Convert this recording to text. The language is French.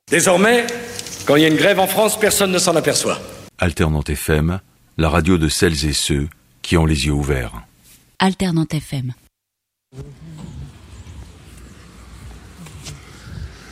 Désormais, quand il y a une grève en France, personne ne s'en aperçoit. Alternante FM, la radio de celles et ceux qui ont les yeux ouverts. Alternante FM.